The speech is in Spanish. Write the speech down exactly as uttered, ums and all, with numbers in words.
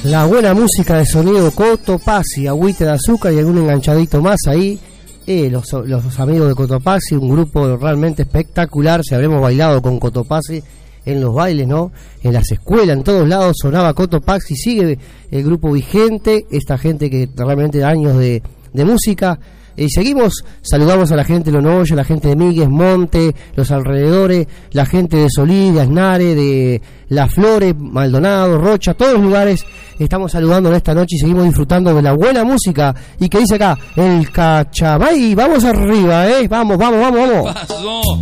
La buena música de sonido Cotopaxi, agüita de azúcar y algún enganchadito más ahí. Eh, los, los amigos de Cotopaxi, un grupo realmente espectacular. Si habremos bailado con Cotopaxi en los bailes, ¿no? En las escuelas, en todos lados sonaba Cotopaxi. Sigue el grupo vigente, esta gente que realmente años de, de música. Y seguimos, saludamos a la gente de Lonoya, la gente de Migues, Monte, los alrededores, la gente de Solí, de Aznare, de Las Flores, Maldonado, Rocha, todos los lugares. Estamos saludando en esta noche y seguimos disfrutando de la buena música. Y que dice acá, el Cachabay, vamos arriba, eh, vamos, vamos, vamos, vamos. Pasó.